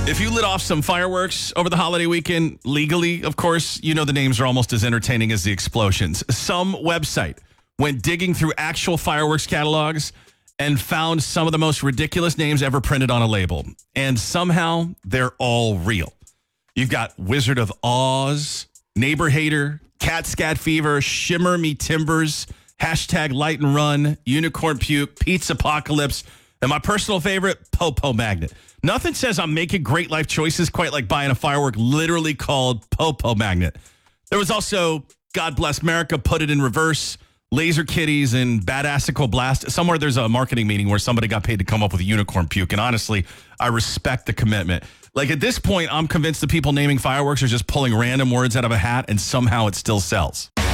If you lit off some fireworks over the holiday weekend, legally, of course, you know the names are almost as entertaining as the explosions. Some website went digging through actual fireworks catalogs and found some of the most ridiculous names ever printed on a label. And somehow they're all real. You've got Wizard of Oz, Neighbor Hater, Cat Scat Fever, Shimmer Me Timbers, hashtag Light and Run, Unicorn Puke, Pizza Apocalypse, and my personal favorite, Popo Magnet. Nothing says I'm making great life choices quite like buying a firework literally called Popo Magnet. There was also God Bless America, Put It in Reverse, Laser Kitties, and Badassical Blast. Somewhere there's a marketing meeting where somebody got paid to come up with a unicorn puke. And honestly, I respect the commitment. Like at this point, I'm convinced the people naming fireworks are just pulling random words out of a hat and somehow it still sells.